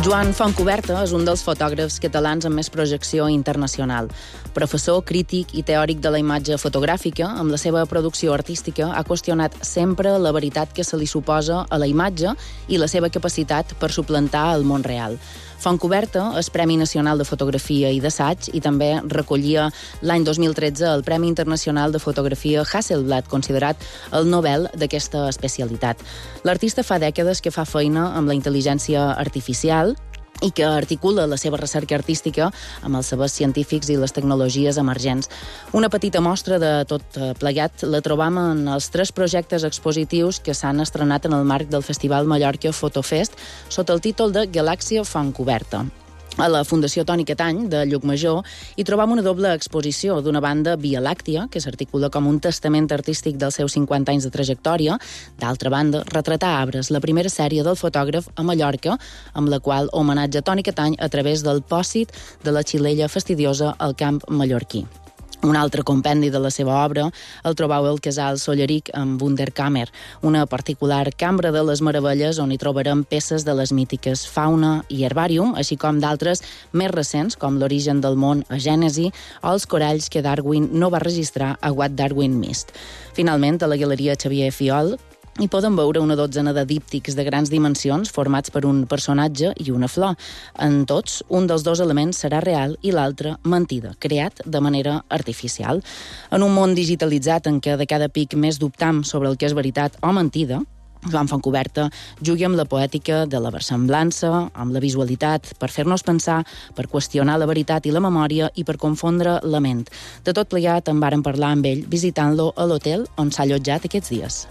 Joan Fontcuberta és un dels fotògrafs catalans amb més projecció internacional. Professor, crític i teòric de la imatge fotogràfica, amb la seva producció artística ha qüestionat sempre la veritat que se li suposa a la imatge i la seva capacitat per suplantar el món real. Fontcuberta és Premi Nacional de Fotografia i d'Assaig i també recollia l'any 2013 el Premi Internacional de Fotografia Hasselblad, considerat el Nobel d'aquesta especialitat. L'artista fa dècades que fa feina amb la intel·ligència artificial i que articula la seva recerca artística amb els sabers científics i les tecnologies emergents. Una petita mostra de tot plegat la trobam en els 3 projectes expositius que s'han estrenat en el marc del Festival Mallorca Fotofest sota el títol de Galàxia Fontcuberta. A la Fundació Toni Catany, de Llucmajor, hi trobam una doble exposició. D'una banda, Via Làctia, que s'articula com un testament artístic dels seus 50 anys de trajectòria. D'altra banda, Retratar arbres, la primera sèrie del fotògraf a Mallorca, amb la qual homenatja Toni Catany a través del pòsit de la xilella fastidiosa al camp mallorquí. Un altre compendi de la seva obra el trobau al Casal Solleric amb Wunderkammer, una particular cambra de les meravelles on hi trobarem peces de les mítiques Fauna i Herbarium, així com d'altres més recents, com L'origen del món a Gènesi o els coralls que Darwin no va registrar a What Darwin Missed. Finalment, a la Galeria Xavier Fiol hi poden veure una dotzena de díptics de grans dimensions formats per un personatge i una flor. En tots, un dels 2 elements serà real i l'altre mentida, creat de manera artificial. En un món digitalitzat en què de cada pic més dubtam sobre el que és veritat o mentida, Joan Fontcuberta jugui amb la poètica de la versemblança, amb la visualitat, per fer-nos pensar, per qüestionar la veritat i la memòria i per confondre la ment. De tot plegat en vàrem parlar amb ell visitant-lo a l'hotel on s'ha allotjat aquests dies.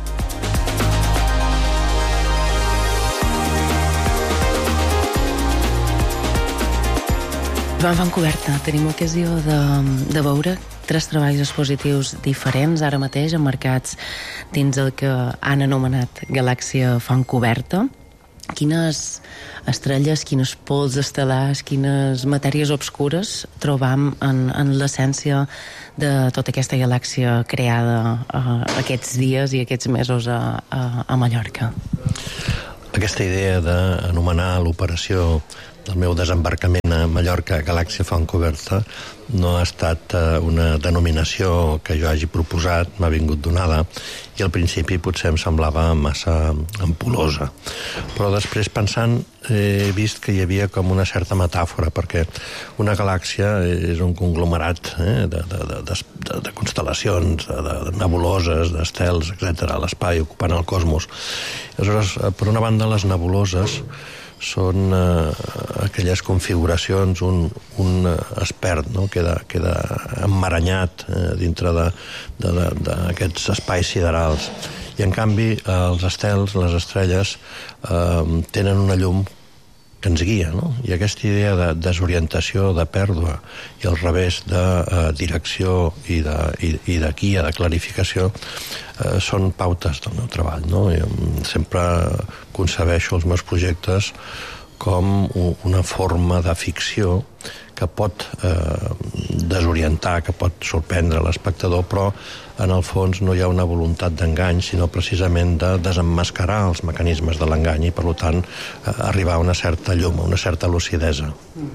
Joan Fontcuberta, tenim ocasió de veure 3 treballs expositius diferents ara mateix, emmarcats dins el que han anomenat Galàxia Fontcuberta. Quines estrelles, quins pols estel·lars, quines matèries obscures trobam en l'essència de tota aquesta galàxia creada aquests dies i aquests mesos a Mallorca? Aquesta idea d'anomenar l'operació del meu desembarcament a Mallorca Galàxia Fontcuberta no ha estat una denominació que jo hagi proposat, m'ha vingut donada i al principi potser em semblava massa ampulosa, però després pensant he vist que hi havia com una certa metàfora, perquè una galàxia és un conglomerat de constel·lacions, de nebuloses, d'estels, etc., a l'espai ocupant el cosmos. Aleshores, per una banda, les nebuloses són aquelles configuracions, un espert, no? queda emmaranyat dintre d'aquests espais siderals. I en canvi els estels, les estrelles, tenen una llum que ens guia, no? I aquesta idea de desorientació, de pèrdua i al revés de direcció i de guia, de clarificació, són pautes del meu treball, no? I sempre concebeixo els meus projectes com una forma de ficció que pot desorientar, que pot sorprendre l'espectador, però en el fons no hi ha una voluntat d'engany, sinó precisament de desemmascarar els mecanismes de l'engany i, per tant, arribar a una certa llum, a una certa lucidesa.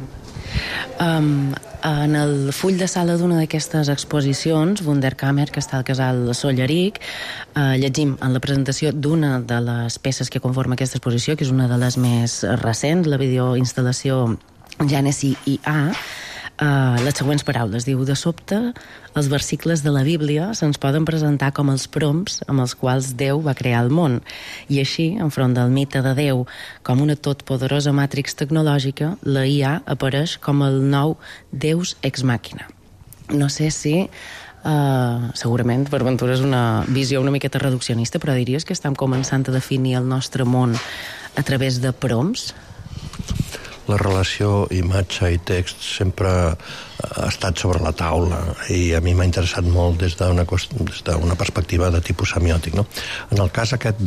En el full de sala d'una d'aquestes exposicions, Wunderkammer, que està al Casal Solleric, llegim en la presentació d'una de les peces que conforma aquesta exposició, que és una de les més recents, la videoinstal·lació Gènesi IA, les següents paraules. Diu: de sobte, els versicles de la Bíblia se'ns poden presentar com els prompts amb els quals Déu va crear el món. I així, enfront del mite de Déu com una totpoderosa màtrix tecnològica, la IA apareix com el nou Deus ex machina. No sé si segurament per Ventura és una visió una miqueta reduccionista, però diries que estem començant a definir el nostre món a través de prompts? La relació imatge i text sempre ha estat sobre la taula i a mi m'ha interessat molt des d'una perspectiva de tipus semiòtic, no? En el cas aquest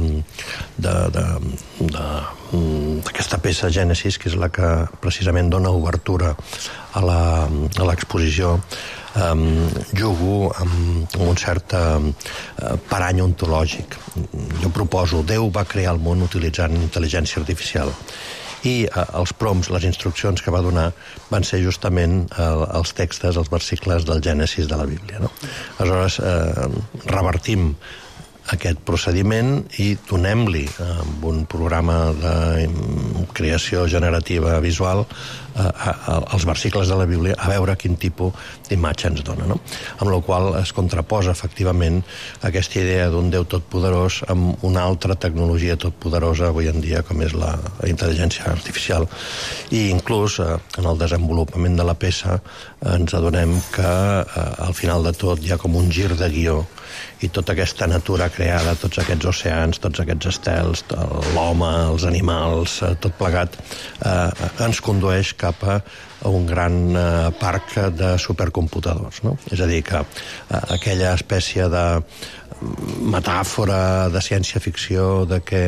d'aquesta peça Gènesis, que és la que precisament dona obertura a l'exposició, jugo amb un cert parany ontològic. Jo proposo, Déu va crear el món utilitzant intel·ligència artificial i els prompts, les instruccions que va donar, van ser justament els textos, els versicles del Gènesis de la Bíblia, no? Aleshores, revertim aquest procediment i donem-li amb un programa de creació generativa visual els versicles de la Bíblia a veure quin tipus d'imatge ens dona, no? Amb la qual es contraposa efectivament aquesta idea d'un Déu totpoderós amb una altra tecnologia totpoderosa avui en dia com és la intel·ligència artificial, i inclús en el desenvolupament de la peça ens adonem que al final de tot hi ha com un gir de guió i tota aquesta natura creada, tots aquests oceans, tots aquests estels, l'home, els animals, tot plegat, ens condueix cap a un gran parc de supercomputadors, no? És a dir, que aquella espècie de metàfora de ciència-ficció de que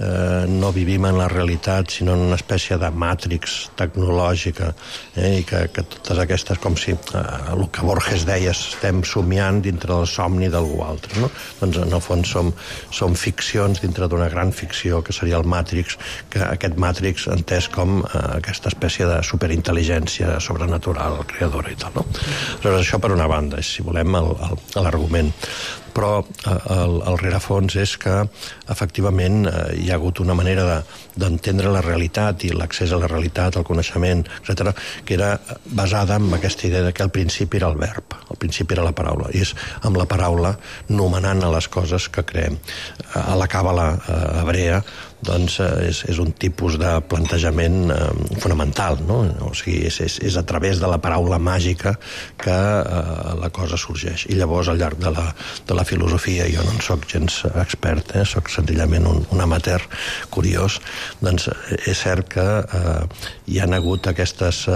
no vivim en la realitat sinó en una espècie de màtrix tecnològica, i que totes aquestes, com si el que Borges deia, estem somiant dintre del somni d'algú altre, no? Doncs en el fons som ficcions dintre d'una gran ficció que seria el Matrix, que aquest Matrix entès com aquesta espècie de superintel·ligència sobrenatural creadora i tal, no? Aleshores, això per una banda, si volem l'argument. Però el rerefons és que efectivament hi ha hagut una manera d'entendre la realitat i l'accés a la realitat, al coneixement, etc., que era basada en aquesta idea que al principi era el verb, al principi era la paraula, i és amb la paraula nomenant a les coses que creem. A la càbala hebrea doncs és un tipus de plantejament fonamental, no? O sigui, és a través de la paraula màgica que la cosa sorgeix. I llavors, al llarg de la filosofia, jo no en soc gens expert, soc senzillament un amateur curiós, doncs és cert que hi han hagut aquests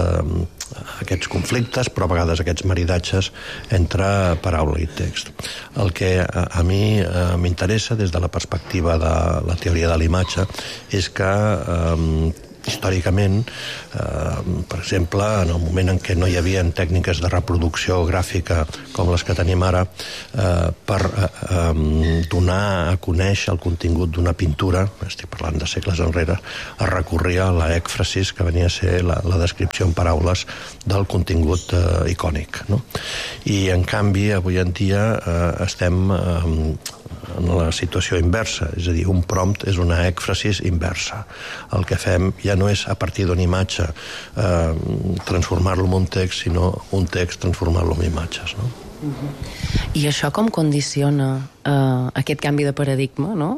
conflictes, però a vegades aquests maridatges entre paraula i text. El que a mi m'interessa des de la perspectiva de la teoria de l'imatge és que històricament, per exemple, en el moment en què no hi havia tècniques de reproducció gràfica com les que tenim ara, per donar a conèixer el contingut d'una pintura, estic parlant de segles enrere, es recorria a l'ècfrasis, que venia a ser la descripció en paraules del contingut icònic, no? I en canvi, avui en dia estem en la situació inversa, és a dir, un prompt és una ècfrasis inversa. El que fem ja no és a partir d'una imatge transformar-lo en un text, sinó un text transformar-lo en imatges, no? I això com condiciona aquest canvi de paradigma, no?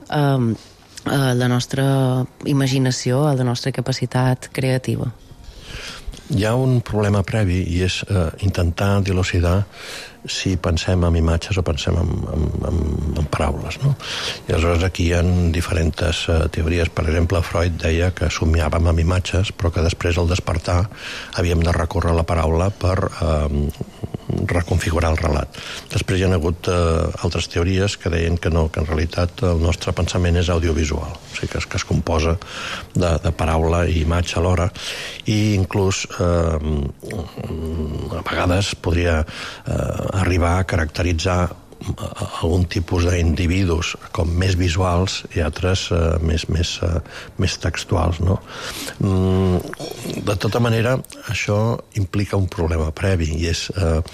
La nostra imaginació, la nostra capacitat creativa? Hi ha un problema previ i és intentar dilucidar si pensem en imatges o pensem en paraules, no? I aleshores aquí hi ha diferents teories. Per exemple, Freud deia que somiàvem amb imatges, però que després al despertar havíem de recórrer a la paraula per reconfigurar el relat. Després hi ha hagut altres teories que deien que no, que en realitat el nostre pensament és audiovisual, o sigui que es composa de paraula i imatge alhora, i inclús a vegades podria arribar a caracteritzar algun tipus d'individus com més visuals i altres més textuals, no? De tota manera, això implica un problema previ, i és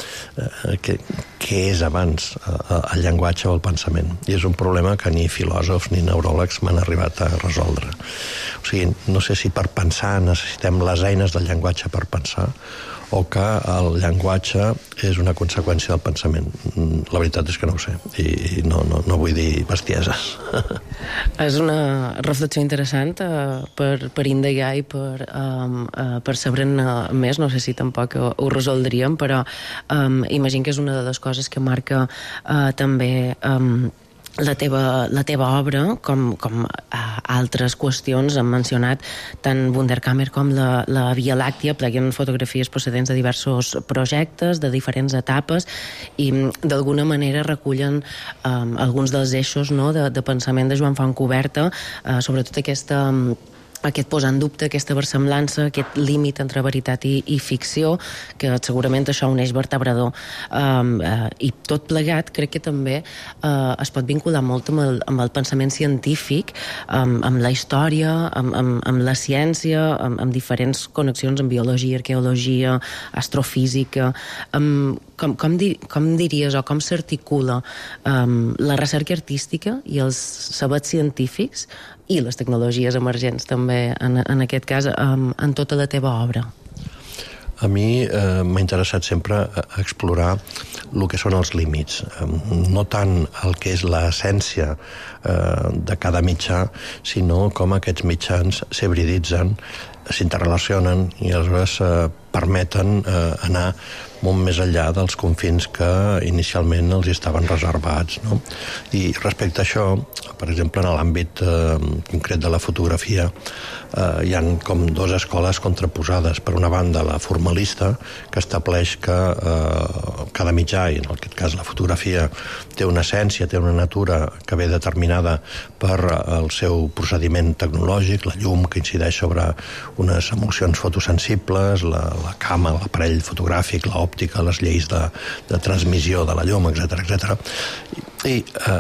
què és abans el llenguatge o el pensament. I és un problema que ni filòsofs ni neuròlegs m'han arribat a resoldre. O sigui, no sé si per pensar necessitem les eines del llenguatge per pensar, o que el llenguatge és una conseqüència del pensament. La veritat és que no ho sé, i no vull dir bestieses. És una reflexió interessant per indagar i per saber-ne més. No sé si tampoc ho resoldríem, però imagino que és una de les coses que marca també la teva obra, com altres qüestions han mencionat tant Wunderkammer com la Via Làctia, pleguen fotografies procedents de diversos projectes, de diferents etapes, i d'alguna manera recullen alguns dels eixos, no, de pensament de Joan Fontcuberta, sobretot aquesta aquest posar en dubte, aquesta versemblança, aquest límit entre veritat i ficció, que segurament això uneix vertebrador. I tot plegat crec que també es pot vincular molt amb el pensament científic, amb la història, amb la ciència, amb diferents connexions amb biologia, arqueologia, astrofísica. Com diries o com s'articula la recerca artística i els sabers científics i les tecnologies emergents també, en aquest cas, en tota la teva obra? A mi m'ha interessat sempre explorar el que són els límits, no tant el que és l'essència de cada mitjà, sinó com aquests mitjans s'hibriditzen, s'interrelacionen i aleshores permeten anar molt més enllà dels confins que inicialment els estaven reservats, no? I respecte a això, per exemple, en l'àmbit concret de la fotografia, hi ha com dues escoles contraposades. Per una banda, la formalista, que estableix que cada mitjà, i en aquest cas la fotografia, té una essència, té una natura que ve determinada per el seu procediment tecnològic, la llum que incideix sobre unes emulsions fotosensibles, la cama, l'aparell fotogràfic, l'òptica, les lleis de transmissió de la llum, etc. I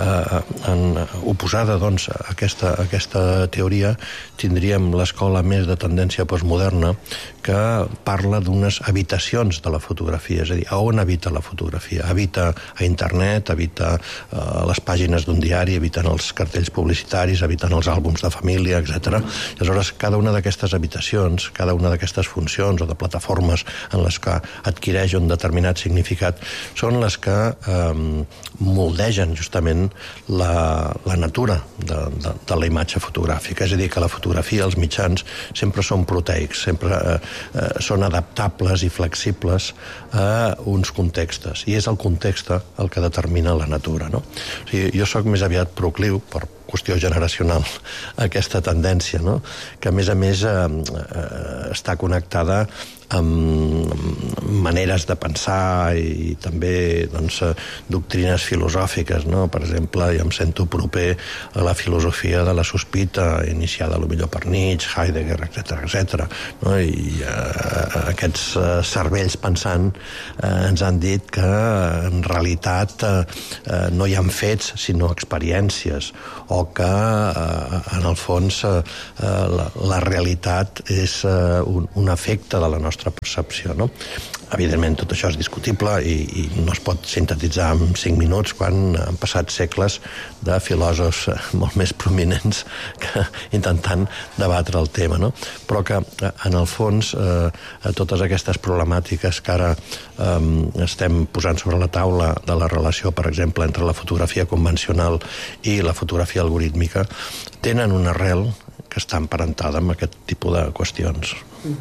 oposada doncs, a aquesta teoria tindríem l'escola més de tendència postmoderna que parla d'unes habitacions de la fotografia, és a dir, a on habita la fotografia? Habita a internet, habita a les pàgines d'un diari, habita en els cartells publicitaris, habita en els àlbums de família, etc. I aleshores, cada una d'aquestes habitacions, cada una d'aquestes funcions o de plataformes en les que adquireix un determinat significat són les que moldegen justament la natura de la imatge fotogràfica. És a dir, que la fotografia, els mitjans, sempre són proteics, sempre són adaptables i flexibles a uns contextes. I és el context el que determina la natura, no? O sigui, jo sóc més aviat procliu, per qüestió generacional, a aquesta tendència, no? Que a més està connectada amb maneres de pensar i també doncs, doctrines filosòfiques, no? Per exemple, jo em sento proper a la filosofia de la sospita iniciada potser per Nietzsche, Heidegger, etc. No? I aquests cervells pensant ens han dit que en realitat no hi ha fets sinó experiències, o que en el fons la realitat és un efecte de la nostra percepció, no? Evidentment, tot això és discutible i no es pot sintetitzar en 5 minuts quan han passat segles de filòsofs molt més prominents que intentant debatre el tema, no? Però que, en el fons, totes aquestes problemàtiques que ara estem posant sobre la taula de la relació, per exemple, entre la fotografia convencional i la fotografia algorítmica, tenen una arrel que està emparentada amb aquest tipus de qüestions.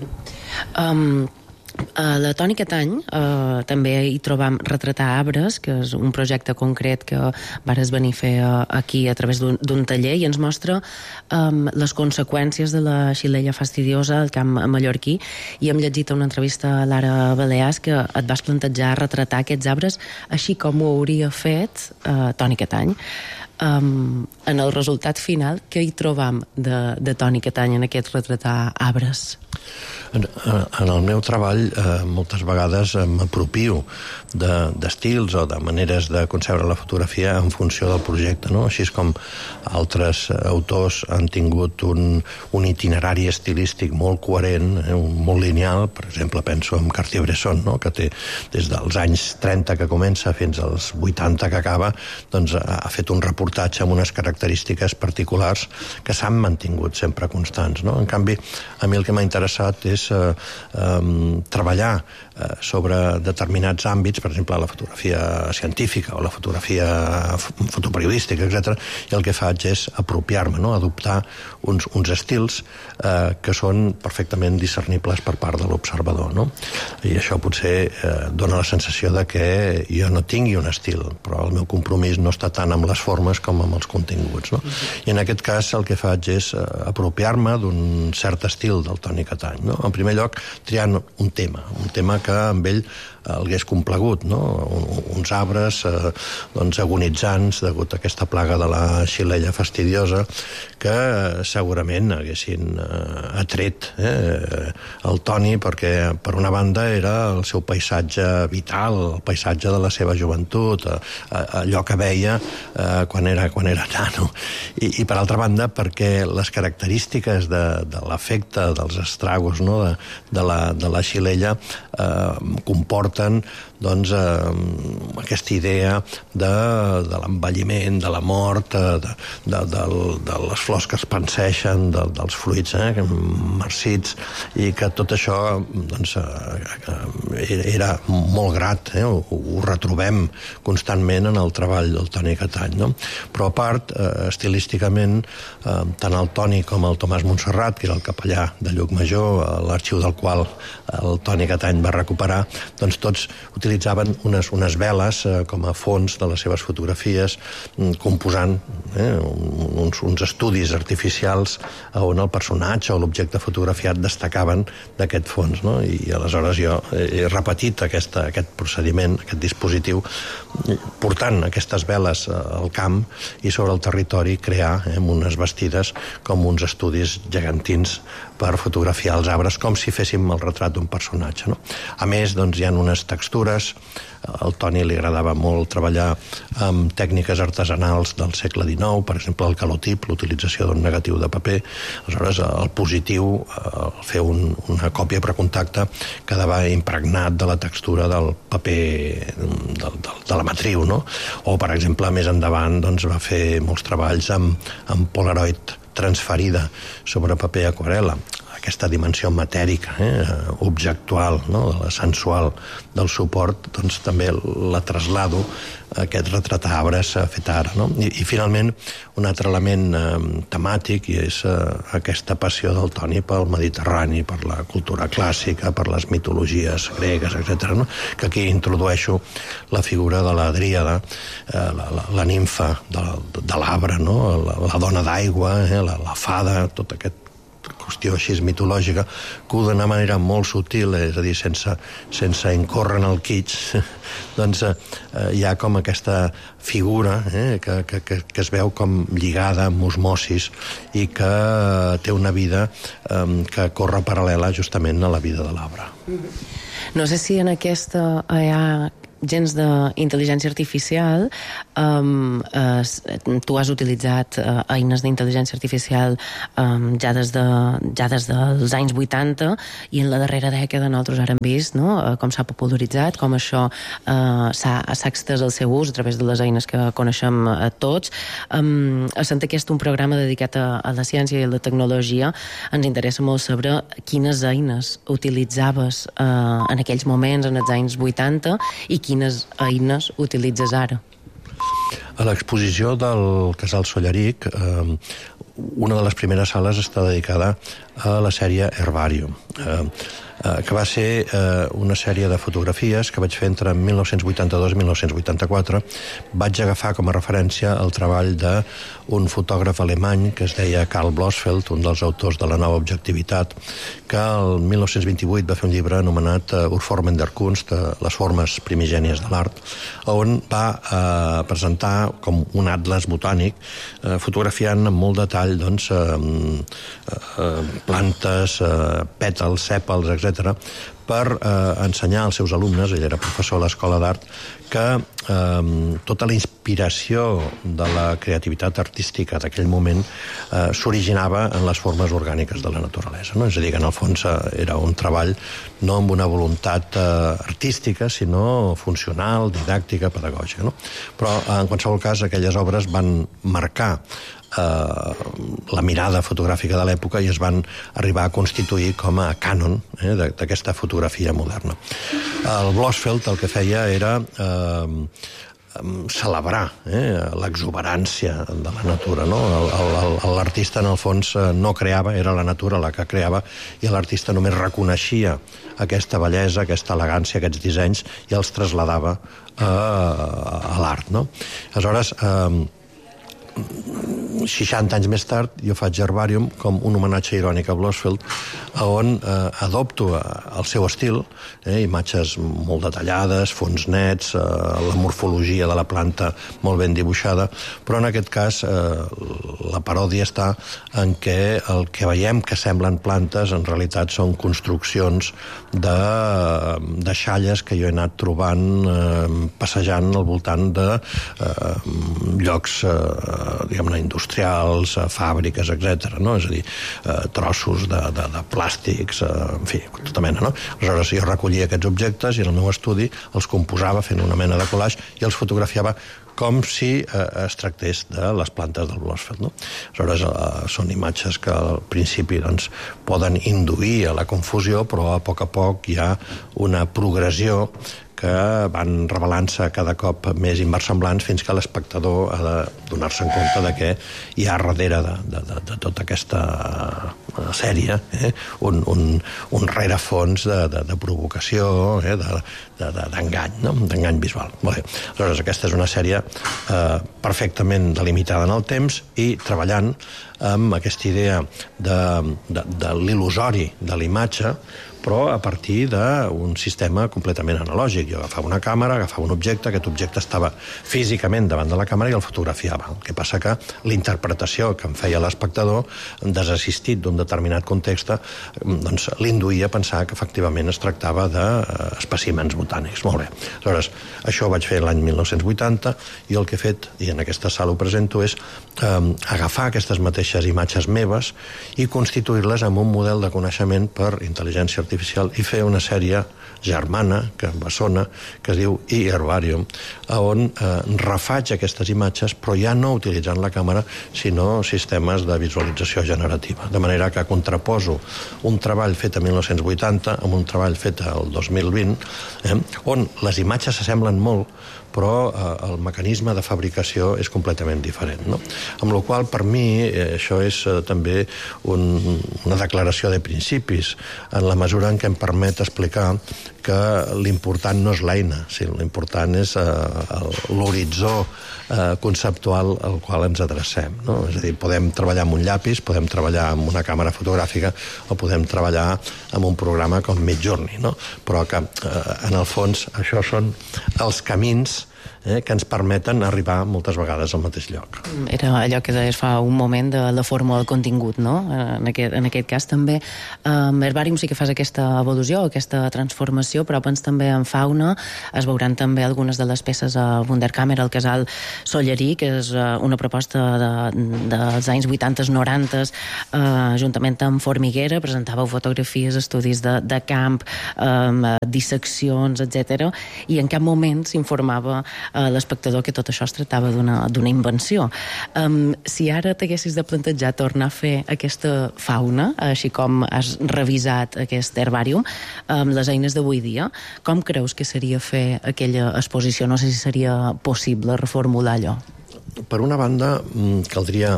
A la Tònica Tany també hi trobam Retratar arbres, que és un projecte concret que vares venir a fer aquí a través d'un taller, i ens mostra les conseqüències de la xilella fastidiosa al camp mallorquí, i hem llegit una entrevista a Lara Balears que et vas plantejar retratar aquests arbres així com ho hauria fet Tònica Tany. En el resultat final, què hi trobam de Tònica Tany en aquest retratar arbres? En el meu treball moltes vegades m'apropio d'estils o de maneres de concebre la fotografia en funció del projecte, no? Així com altres autors han tingut un itinerari estilístic molt coherent, molt lineal. Per exemple, penso en Cartier-Bresson, no? Que té des dels anys 30 que comença fins als 80 que acaba, doncs ha fet un reportatge amb unes característiques particulars que s'han mantingut sempre constants, no? En canvi, a mi el que m'ha interessat és treballar sobre determinats àmbits, per exemple la fotografia científica o la fotografia fotoperiodística, etc. I el que faig és apropiar-me, no? Adoptar uns estils que són perfectament discernibles per part de l'observador, no? I això potser dona la sensació de que jo no tingui un estil, però el meu compromís no està tant amb les formes com amb els continguts, no? I en aquest cas el que faig és apropiar-me d'un cert estil del Tònica Tany, no? En primer lloc, triant un tema que que amb ell l'hagués complegut, no? Uns arbres agonitzants degut a aquesta plaga de la xilella fastidiosa que segurament haguessin atret el Toni, perquè per una banda era el seu paisatge vital, el paisatge de la seva joventut, allò que veia quan era nano, i per altra banda perquè les característiques de l'efecte dels estragos, no? de la xilella comporten aquesta idea de l'envelliment, de la mort, de les flors que es panseixen, dels fruits marcits, i que tot això era molt grat, ho retrobem constantment en el treball del Toni Catany, no? Però a part, estilísticament, tant el Toni com el Tomàs Montserrat, que era el capellà de Llucmajor, l'arxiu del qual el Toni Catany va recuperar, doncs tots utilitzaven unes veles com a fons de les seves fotografies, composant uns estudis artificials on el personatge o l'objecte fotografiat destacaven d'aquest fons, no? I aleshores jo he repetit aquest procediment, aquest dispositiu, portant aquestes veles al camp i sobre el territori crear amb unes bastides com uns estudis gegantins per fotografiar els arbres com si féssim el retrat d'un personatge, no? A més, hi ha unes textures. Al Toni li agradava molt treballar amb tècniques artesanals del segle XIX, per exemple el calotip, l'utilització d'un negatiu de paper. Aleshores, el positiu, al fer una còpia precontacte, quedava impregnat de la textura del paper de la matriu, no? O, per exemple, més endavant va fer molts treballs amb Polaroid transferida sobre paper aquarel·la. Aquesta dimensió matèrica, objectual, no? Sensual del suport, també la traslado a aquest retratar arbres fet ara, no? I finalment, un altre element temàtic, i és aquesta passió del Toni pel Mediterrani, per la cultura clàssica, per les mitologies gregues, etc., no? Que aquí introdueixo la figura de la dríada, la nimfa de l'arbre, no? La dona d'aigua, la fada, tot aquest qüestió així mitològica, que d'una manera molt sutil, és a dir, sense incórrer en el kitsch, hi ha com aquesta figura que es veu com lligada amb osmosis i que té una vida que corre paral·lela justament a la vida de l'arbre. No sé si en aquesta hi ha gens d'intel·ligència artificial. Tu has utilitzat eines d'intel·ligència artificial ja des dels anys 80, i en la darrera dècada nosaltres ara hem vist com s'ha popularitzat, com això s'ha extès el seu ús a través de les eines que coneixem tots. Essent aquest un programa dedicat a la ciència i a la tecnologia, ens interessa molt saber quines eines utilitzaves en aquells moments, en els anys 80, i quines eines utilitzes ara. A l'exposició del Casal Solleric, una de les primeres sales està dedicada a la sèrie Herbarium, que va ser una sèrie de fotografies que vaig fer entre 1982 i 1984. Vaig agafar com a referència el treball d'un fotògraf alemany que es deia Karl Blossfeld, un dels autors de la nova objectivitat, que el 1928 va fer un llibre anomenat Urformen der Kunst, les formes primigènies de l'art, on va presentar com un atles botànic, fotografiant amb molt detall plantes, pètals, sèpals, etc., per ensenyar als seus alumnes, ell era professor a l'Escola d'Art, que tota la inspiració de la creativitat artística d'aquell moment s'originava en les formes orgàniques de la naturalesa, no? És a dir, que en el fons era un treball no amb una voluntat artística, sinó funcional, didàctica, pedagògica, no? Però, en qualsevol cas, aquelles obres van marcar la mirada fotogràfica de l'època i es van arribar a constituir com a cànon d'aquesta fotografia moderna. El Blossfeld el que feia era celebrar l'exuberància de la natura, no? L'artista, en el fons, no creava, era la natura la que creava, i l'artista només reconeixia aquesta bellesa, aquesta elegància, aquests dissenys, i els trasladava a l'art, no? Aleshores, 60 anys més tard jo faig Herbarium com un homenatge irònic a Blofeld, on adopto el seu estil, imatges molt detallades, fons nets, la morfologia de la planta molt ben dibuixada, però en aquest cas la paròdia està en què el que veiem que semblen plantes en realitat són construccions de xalles que jo he anat trobant passejant al voltant de llocs diguem-ne industrials, fàbriques, etc. No? És a dir, trossos de plàstics, en fi, tota mena, no? Aleshores jo recollia aquests objectes i en el meu estudi els composava fent una mena de collage i els fotografiava com si es tractés de les plantes del Blofeld. No? Aleshores, són imatges que al principi doncs, poden induir a la confusió, però a poc hi ha una progressió que van revelant-se cada cop més inversemblants fins que l'espectador ha de donar-se en compte de que hi ha darrere de tota aquesta sèrie un rerefons de provocació, d'engany, no? D'engany visual. Molt bé. Aleshores, aquesta és una sèrie perfectament delimitada en el temps i treballant amb aquesta idea de l'il·lusori de la imatge, però a partir d'un sistema completament analògic. Jo agafava una càmera, agafava un objecte, aquest objecte estava físicament davant de la càmera i el fotografiava. El que passa que la interpretació que em feia l'espectador, desassistit d'un determinat context, doncs l'induïa a pensar que efectivament es tractava d'espècimens botànics. Molt bé. Aleshores, això ho vaig fer l'any 1980 i el que he fet, i en aquesta sala ho presento, és agafar aquestes mateixes imatges meves i constituir-les en un model de coneixement per intel·ligència artificial i fer una sèrie germana, bessona, que es diu Herbarium, on refaig aquestes imatges, però ja no utilitzant la càmera, sinó sistemes de visualització generativa. De manera que contraposo un treball fet a 1980 amb un treball fet al 2020, on les imatges s'assemblen molt, però el mecanisme de fabricació és completament diferent. No? Amb la qual per mi això és també una declaració de principis, en la mesura en què em permet explicar que l'important no és l'eina, sinó l'important és l'horitzó conceptual al qual ens adrecem. No? És a dir, podem treballar amb un llapis, podem treballar amb una càmera fotogràfica o podem treballar amb un programa com Midjourney, no? Però que en el fons això són els camins que ens permeten arribar moltes vegades al mateix lloc. Era allò que deies fa un moment de la forma del contingut, no? En aquest cas també Herbarium sí que fas aquesta evolució, aquesta transformació, però abans també en fauna es veuran també algunes de les peces a Wunderkamera, al casal Sollerí, que és una proposta dels anys 80-90, juntament amb Formiguera, presentàveu fotografies, estudis de camp, disseccions, etc. I en cap moment s'informava l'espectador que tot això es tractava d'una invenció. Si ara t'haguessis de plantejar tornar a fer aquesta fauna, així com has revisat aquest Herbarium, amb les eines d'avui dia, com creus que seria fer aquella exposició? No sé si seria possible reformular allò. Per una banda, caldria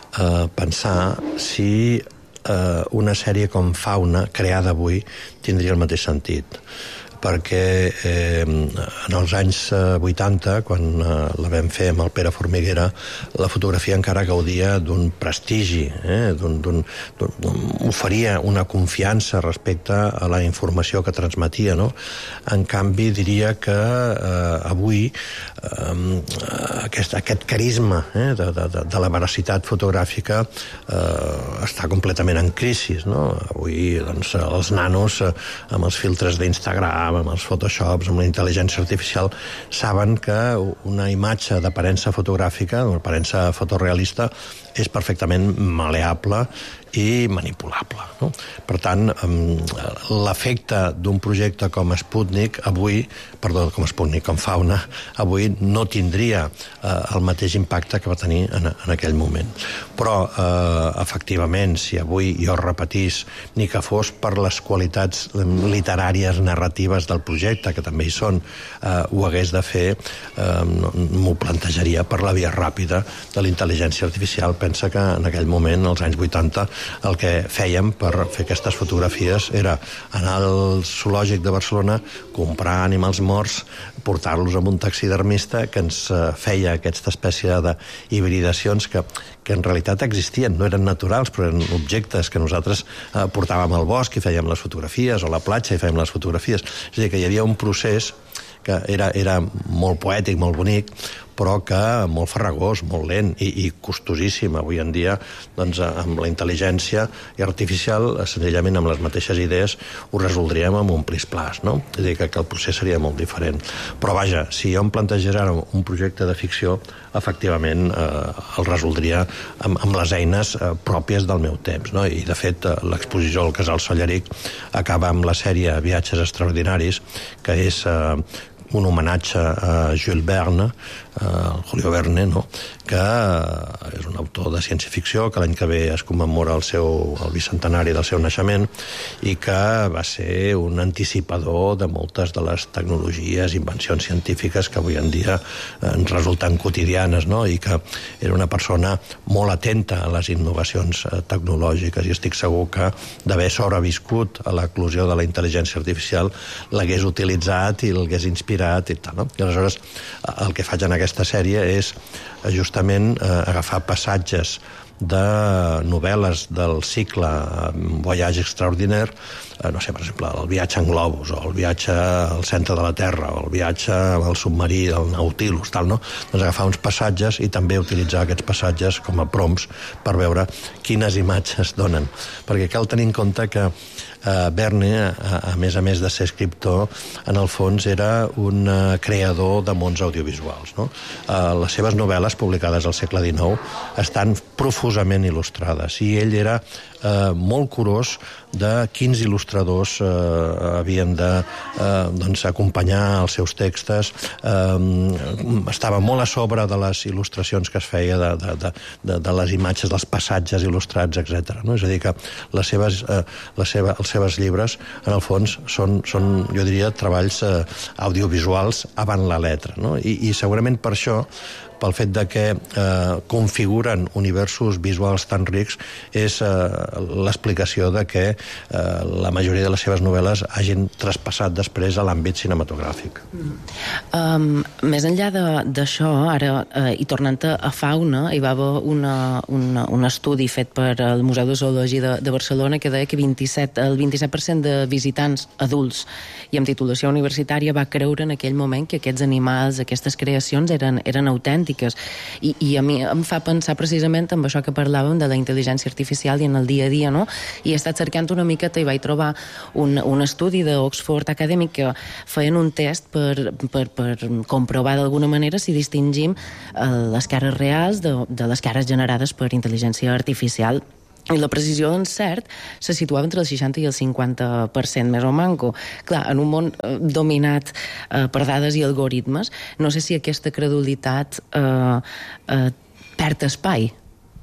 pensar si una sèrie com Fauna, creada avui, tindria el mateix sentit. Perquè en els anys 80, quan la vam fer amb el Pere Formiguera, la fotografia encara gaudia d'un prestigi, oferia una confiança respecte a la informació que transmetia, no? En canvi, diria que avui aquest carisma de la veracitat fotogràfica està completament en crisi, no? Avui doncs, els nanos amb els filtres d'Instagram, amb els Photoshops, amb la intel·ligència artificial, saben que una imatge d'aparença fotogràfica, una aparença fotorealista, és perfectament maleable i manipulable. No? Per tant, l'efecte d'un projecte com Sputnik com Fauna, avui no tindria el mateix impacte que va tenir en aquell moment. Però, efectivament, si avui jo repetís, ni que fos per les qualitats literàries, narratives del projecte, que també hi són, ho hagués de fer, m'ho plantejaria per la via ràpida de la intel·ligència artificial. Pensa que en aquell moment, als anys 80, el que fèiem per fer aquestes fotografies era anar al zoològic de Barcelona, comprar animals morts, portar-los amb un taxidermista que ens feia aquesta espècie d'hibridacions que en realitat existien, no eren naturals, però eren objectes que nosaltres portàvem al bosc i fèiem les fotografies, o a la platja i fèiem les fotografies. És a dir, que hi havia un procés que era molt poètic, molt bonic, però que molt farragós, molt lent i costosíssim. Avui en dia, doncs, amb la intel·ligència artificial, senzillament amb les mateixes idees, ho resoldríem amb un plis-plas, no? És a dir, que el procés seria molt diferent. Però vaja, si jo em plantegés ara un projecte de ficció, efectivament el resoldria amb les eines pròpies del meu temps, no? I de fet l'exposició al Casal Solleric acaba amb la sèrie Viatges extraordinaris, que és un homenatge a Jules Verne, Julio Verne, no? Que és un autor de ciència-ficció, que l'any que ve es commemora el bicentenari del seu naixement, i que va ser un anticipador de moltes de les tecnologies, invencions científiques que avui en dia ens resulten quotidianes, no? I que era una persona molt atenta a les innovacions tecnològiques, i estic segur que d'haver sobreviscut a l'eclosió de la intel·ligència artificial l'hagués utilitzat i l'hagués inspirat i tal, no? I aleshores el que faig en aquesta sèrie és justament agafar passatges de novel·les del cicle Voyage extraordinaire, no sé, per exemple, el viatge en globus, o el viatge al centre de la Terra, o el viatge al submarí del Nautilus, tal, no? Doncs agafar uns passatges i també utilitzar aquests passatges com a prompts per veure quines imatges donen. Perquè cal tenir en compte que Verne, a més de ser escriptor, en el fons era un creador de mons audiovisuals, no? Les seves novel·les, publicades al segle XIX, estan profusament il·lustrades, i ell era molt curós de quins il·lustradors havien de acompanyar els seus textos. Estava molt a sobre de les il·lustracions que es feia, de les imatges, dels passatges il·lustrats, etc. No? És a dir, que els seus llibres, en el fons, són jo diria, treballs audiovisuals avant la letra, no? I segurament per això, pel fet de que configuren universos visuals tan rics, és l'explicació de que la majoria de les seves novel·les hagin traspassat després a l'àmbit cinematogràfic. Més enllà d'això, ara, i tornant a fauna, hi va haver un estudi fet per el Museu de Zoologia de Barcelona que deia que el 27% de visitants adults i amb titulació universitària va creure en aquell moment que aquests animals, aquestes creacions eren autèntiques. I a mi em fa pensar precisament amb això que parlàvem de la intel·ligència artificial i en el dia a dia, no? I he estat cercant una miqueta i vaig trobar un estudi d'Oxford Academic que feien un test per comprovar d'alguna manera si distingim les cares reals de les cares generades per intel·ligència artificial. I la precisió d'encert se situava entre el 60 i el 50%, més o manco. Clar, en un món dominat per dades i algoritmes, no sé si aquesta credulitat perd espai.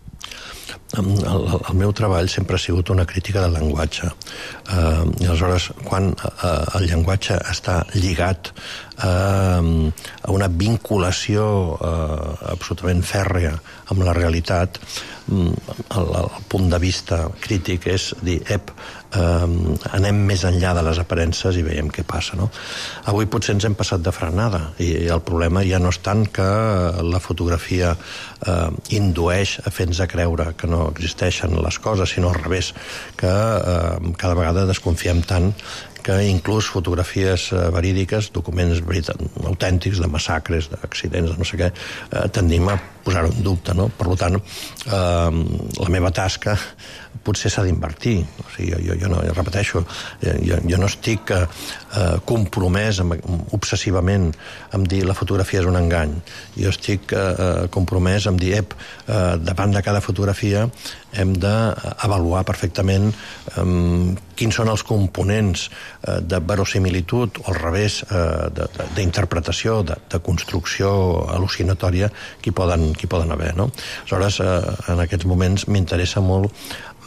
El meu treball sempre ha sigut una crítica del llenguatge. I aleshores, quan el llenguatge està lligat a una vinculació absolutament fèrrea amb la realitat, el punt de vista crític és dir, anem més enllà de les aparences i veiem què passa, no? Avui potser ens hem passat de frenada i el problema ja no és tant que la fotografia indueix a fer-nos creure que no existeixen les coses, sinó al revés, que cada vegada desconfiem tant que inclús fotografies verídiques, documents autèntics de massacres, d'accidents, de no sé què, tendim a posar-ho en dubte, no? Per tant, la meva tasca potser s'ha d'invertir. O sigui, jo no, repeteixo, jo no estic compromès obsessivament amb dir la fotografia és un engany. Jo estic compromès amb dir, davant de cada fotografia hem d'avaluar perfectament quins són els components de verosimilitud o al revés d'interpretació, de construcció al·lucinatòria que hi poden haver, no? Aleshores, en aquests moments m'interessa molt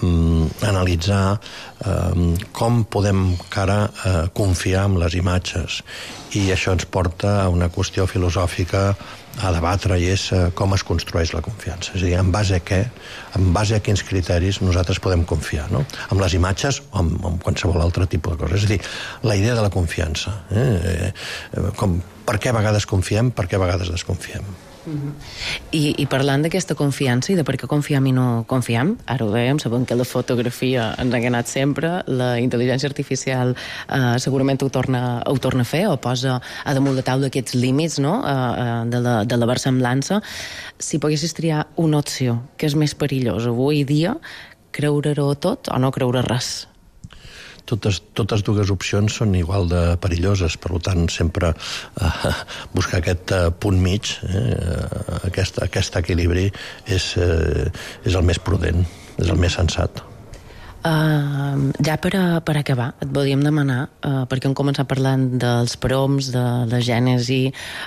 analitzar com podem encara confiar en les imatges, i això ens porta a una qüestió filosòfica a debatre, i és com es construeix la confiança. És a dir, en base a què, en base a quins criteris nosaltres podem confiar, no? Amb les imatges o amb qualsevol altre tipus de cosa. És a dir, la idea de la confiança. Per què a vegades confiem, per què a vegades desconfiem. I parlant d'aquesta confiança i de per què confiem i no confiem, ara ho dèiem, sabem que la fotografia ens ha enganat sempre, la intel·ligència artificial segurament ho torna a fer, o posa a damunt de taula aquests límits, no? de la versemblança. Si poguessis triar una opció que és més perillosa avui dia, creure-ho tot o no creure res? Totes dues opcions són igual de perilloses, per tant sempre buscar aquest punt mig, aquest equilibri és el més prudent, és el més sensat. Ja per acabar, et volíem demanar, perquè hem començat parlant dels prompts, de la gènesi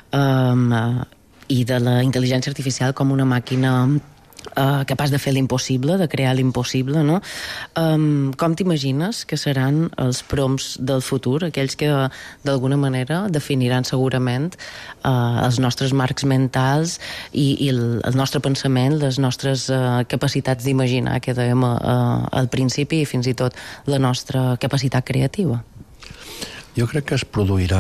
i de la intel·ligència artificial com una màquina capaç de fer l'impossible, de crear l'impossible, no? Com t'imagines que seran els prompts del futur, aquells que d'alguna manera definiran segurament els nostres marcs mentals i el nostre pensament, les nostres capacitats d'imaginar, que dèiem al principi, i fins i tot la nostra capacitat creativa? Jo crec que es produirà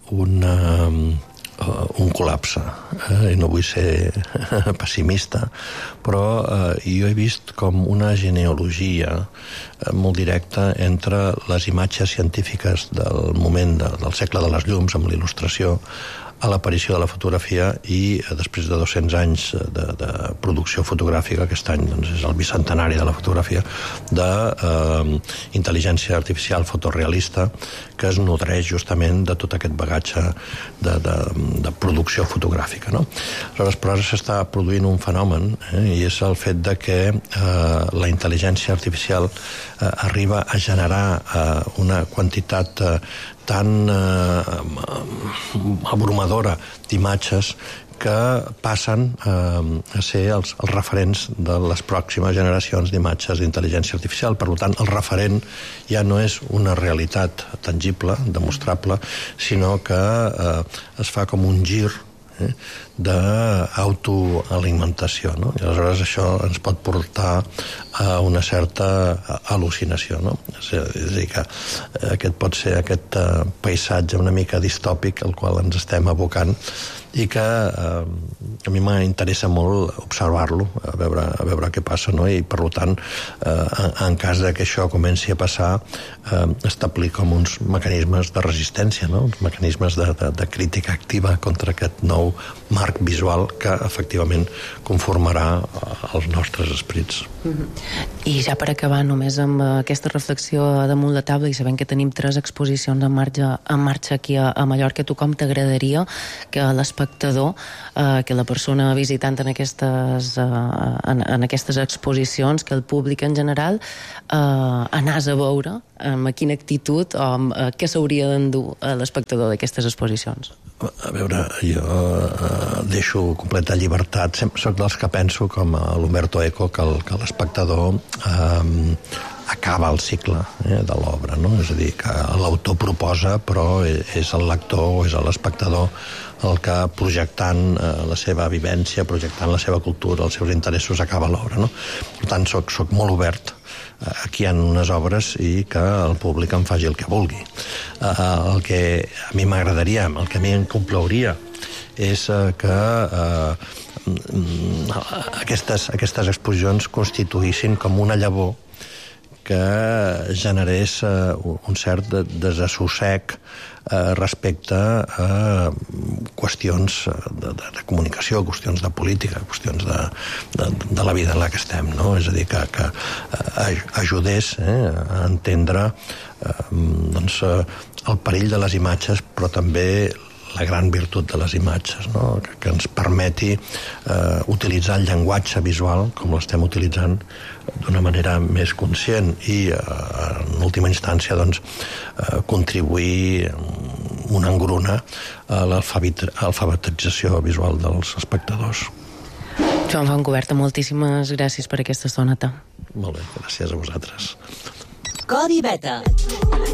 un col·lapse, i no vull ser pessimista, però jo he vist com una genealogia molt directa entre les imatges científiques del moment del segle de les llums, amb l'il·lustració, a l'aparició de la fotografia, i després de 200 anys de producció fotogràfica, aquest any doncs, és el bicentenari de la fotografia, d'intel·ligència artificial fotorealista, que es nodreix justament de tot aquest bagatge de producció fotogràfica, no? Aleshores, però ara s'està produint un fenomen, i és el fet de que la intel·ligència artificial arriba a generar una quantitat tan abrumadora d'imatges que passen a ser els referents de les pròximes generacions d'imatges d'intel·ligència artificial. Per tant, el referent ja no és una realitat tangible, demostrable, sinó que es fa com un gir d'autoalimentació, no? I aleshores això ens pot portar a una certa al·lucinació, no? És a dir, que aquest pot ser aquest paisatge una mica distòpic al qual ens estem abocant, i que a mi m'interessa molt observar-lo, a veure què passa, no? I per tant, en cas que això comenci a passar, establir com uns mecanismes de resistència, no? Uns mecanismes de crítica activa contra aquest nou marc visual que efectivament conformarà els nostres esprits. I ja per acabar, només amb aquesta reflexió damunt la taula, i sabent que tenim 3 exposicions en marxa aquí a Mallorca, tu com t'agradaria que l'espectador, que la persona visitant en aquestes exposicions, que el públic en general anàs a veure amb quina actitud o què s'hauria d'endur l'espectador d'aquestes exposicions? A veure, jo deixo completa llibertat. Soc dels que penso, com l'Umberto Eco, que l'espectador acaba el cicle de l'obra, no? És a dir, que l'autor proposa, però és el lector o és l'espectador el que, projectant la seva vivència, projectant la seva cultura, els seus interessos, acaba l'obra, no? Per tant, soc molt obert. Aquí hi ha unes obres i que el públic en faci el que vulgui. El que a mi m'agradaria, el que a mi em complauria, és que aquestes exposicions constituïssin com una llavor que generés un cert desassossec respecte a qüestions de comunicació, qüestions de política, qüestions de la vida en la que estem, no? És a dir, que ajudés a entendre doncs, el perill de les imatges, però també la gran virtut de les imatges, no? Que ens permeti utilitzar el llenguatge visual, com l'estem utilitzant, d'una manera més conscient i, en última instància, doncs, contribuir una engruna a l'alfabetització visual dels espectadors. Joan Fontcuberta, moltíssimes gràcies per aquesta estoneta. Molt bé, gràcies a vosaltres. Codi Beta.